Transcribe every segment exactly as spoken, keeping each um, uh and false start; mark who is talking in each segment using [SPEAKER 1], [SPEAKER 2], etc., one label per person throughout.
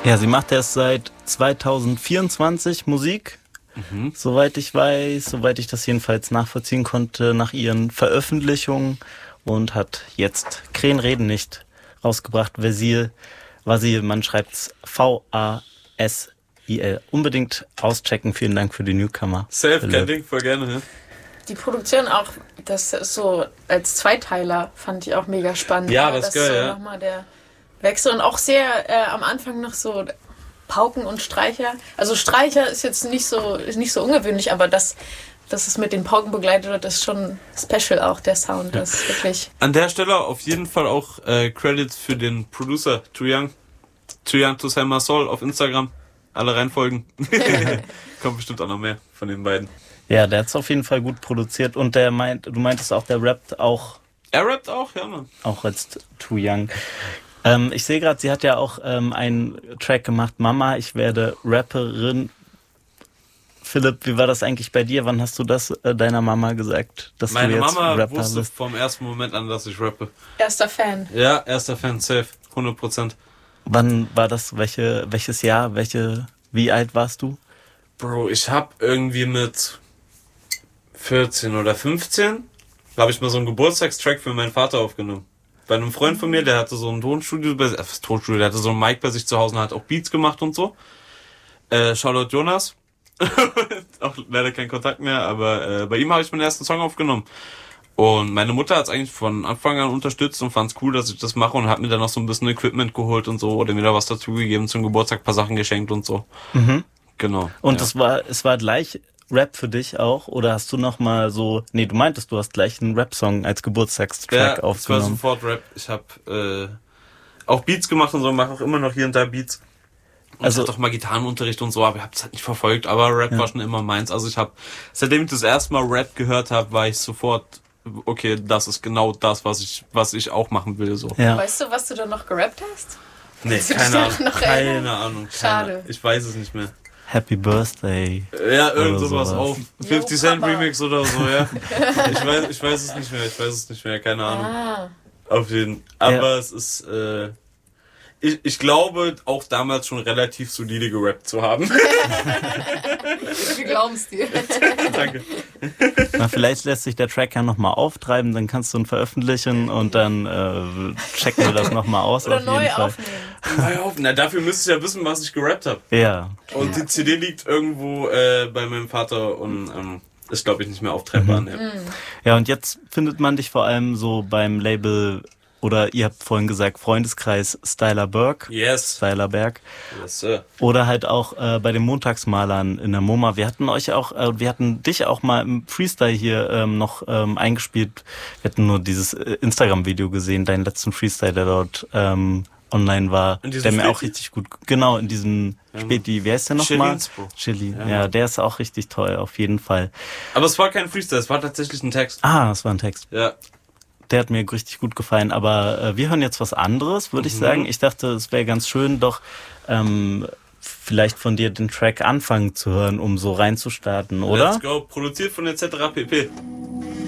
[SPEAKER 1] Ja, sie macht erst seit zwanzig vierundzwanzig Musik, mhm. soweit ich weiß, soweit ich das jedenfalls nachvollziehen konnte nach ihren Veröffentlichungen und hat jetzt Krähen reden nicht rausgebracht. Vasil, Vasil, man schreibt's V A S I L. Unbedingt auschecken, vielen Dank für die Newcomer.
[SPEAKER 2] Safe, kein Ding, voll gerne. Ja.
[SPEAKER 3] Die Produktion auch, das ist so als Zweiteiler fand ich auch mega spannend.
[SPEAKER 2] Ja, das ist geil,
[SPEAKER 3] so
[SPEAKER 2] ja.
[SPEAKER 3] Nochmal der Wechsel und auch sehr äh, am Anfang noch so Pauken und Streicher. Also Streicher ist jetzt nicht so ist nicht so ungewöhnlich, aber das, dass es mit den Pauken begleitet wird, ist schon special auch, der Sound. Das ist wirklich...
[SPEAKER 2] An der Stelle auf jeden Fall auch äh, Credits für den Producer, Too Young. Too Young to Sell My Soul auf Instagram. Alle reinfolgen. Kommt bestimmt auch noch mehr von den beiden.
[SPEAKER 1] Ja, der hat es auf jeden Fall gut produziert und der meint, du meintest auch, der rappt auch.
[SPEAKER 2] Er rappt auch, ja, Mann.
[SPEAKER 1] Auch als Too Young. Ähm, ich sehe gerade, sie hat ja auch ähm, einen Track gemacht, Mama, ich werde Rapperin. Philipp, wie war das eigentlich bei dir? Wann hast du das äh, deiner Mama gesagt, dass
[SPEAKER 2] Meine
[SPEAKER 1] du jetzt
[SPEAKER 2] Mama
[SPEAKER 1] Rapper
[SPEAKER 2] wusste
[SPEAKER 1] bist?
[SPEAKER 2] vom ersten Moment an, dass ich rappe.
[SPEAKER 3] Erster Fan.
[SPEAKER 2] Ja, erster Fan, safe, hundert Prozent.
[SPEAKER 1] Wann war das? Welche, welches Jahr? Welche? Wie alt warst du?
[SPEAKER 2] Bro, ich hab irgendwie mit vierzehn oder fünfzehn habe ich mal so einen Geburtstagstrack für meinen Vater aufgenommen. Bei einem Freund von mir, der hatte so ein Tonstudio, bei, äh, Tonstudio, der hatte so ein Mic bei sich zu Hause und hat auch Beats gemacht und so. Äh, Shoutout Jonas. Auch leider kein Kontakt mehr, aber äh, bei ihm habe ich meinen ersten Song aufgenommen. Und meine Mutter hat es eigentlich von Anfang an unterstützt und fand es cool, dass ich das mache und hat mir dann noch so ein bisschen Equipment geholt und so oder mir da was dazugegeben zum Geburtstag, ein paar Sachen geschenkt und so.
[SPEAKER 1] Mhm.
[SPEAKER 2] Genau.
[SPEAKER 1] Und
[SPEAKER 2] ja.
[SPEAKER 1] es war, es war gleich Rap für dich auch? Oder hast du noch mal so... Nee, du meintest, du hast gleich einen Rap-Song als Geburtstagstrack
[SPEAKER 2] ja,
[SPEAKER 1] aufgenommen.
[SPEAKER 2] Ja, es war sofort Rap. Ich habe äh, auch Beats gemacht und so, mache auch immer noch hier und da Beats. Und also ich hatte auch mal Gitarrenunterricht und so, aber ich habe es halt nicht verfolgt. Aber Rap ja. war schon immer meins. Also ich habe, seitdem ich das erste Mal Rap gehört habe, war ich sofort, okay, das ist genau das, was ich was ich auch machen will. So.
[SPEAKER 3] Ja. Weißt du, was du da noch gerappt hast?
[SPEAKER 2] Nee, keine Ahnung. Keine Ahnung.
[SPEAKER 3] Schade.
[SPEAKER 2] Ich weiß es nicht mehr.
[SPEAKER 1] Happy Birthday.
[SPEAKER 2] Ja, irgend sowas auch. fifty Cent Remix oder so, ja. Ich weiß, ich weiß es nicht mehr, ich weiß es nicht mehr, keine Ahnung. Ah. Auf jeden Fall. Aber ja. es ist, äh, ich, ich glaube, auch damals schon relativ solide gerappt zu haben.
[SPEAKER 3] Wir glauben es dir.
[SPEAKER 2] Danke.
[SPEAKER 1] Na, vielleicht lässt sich der Track ja nochmal auftreiben, dann kannst du ihn veröffentlichen und dann äh, checken wir das nochmal aus.
[SPEAKER 3] Oder
[SPEAKER 1] auf
[SPEAKER 3] neu
[SPEAKER 1] jeden Fall.
[SPEAKER 3] aufnehmen.
[SPEAKER 2] Neu aufnehmen. Na, dafür müsstest du ja wissen, was ich gerappt habe.
[SPEAKER 1] Ja.
[SPEAKER 2] Und die C D liegt irgendwo äh, bei meinem Vater und ähm, ist, glaube ich, nicht mehr auftreibbar.
[SPEAKER 1] Mhm.
[SPEAKER 2] Ja.
[SPEAKER 1] ja, und jetzt findet man dich vor allem so beim Label... Oder ihr habt vorhin gesagt, Freundeskreis Styler Berg.
[SPEAKER 2] Yes.
[SPEAKER 1] Styler Berg.
[SPEAKER 2] Yes, sir.
[SPEAKER 1] Oder halt auch äh, bei den Montagsmalern in der MoMA. Wir hatten euch auch, äh, wir hatten dich auch mal im Freestyle hier ähm, noch ähm, eingespielt. Wir hatten nur dieses äh, Instagram-Video gesehen, deinen letzten Freestyle, der dort ähm, online war. Der
[SPEAKER 2] Späti?
[SPEAKER 1] mir auch richtig gut, genau, in diesem ja. Späti, wie heißt der nochmal? Chili. Ja, ja, der ist auch richtig toll, auf jeden Fall.
[SPEAKER 2] Aber es war kein Freestyle, es war tatsächlich ein Text.
[SPEAKER 1] Ah, es war ein Text.
[SPEAKER 2] Ja.
[SPEAKER 1] Der hat mir richtig gut gefallen, aber äh, wir hören jetzt was anderes, würde mhm. ich sagen. Ich dachte, es wäre ganz schön, doch ähm, vielleicht von dir den Track anfangen zu hören, um so reinzustarten, oder?
[SPEAKER 2] Let's go, produziert von et cetera pp.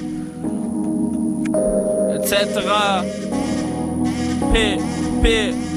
[SPEAKER 4] et cetera P P